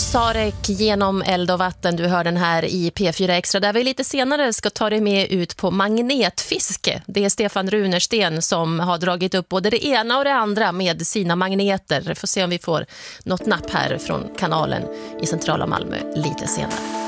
Sarek genom eld och vatten. Du hör den här i P4 Extra där vi lite senare ska ta dig med ut på magnetfiske. Det är Stefan Runersten som har dragit upp både det ena och det andra med sina magneter. Får se om vi får något napp här från kanalen i centrala Malmö lite senare.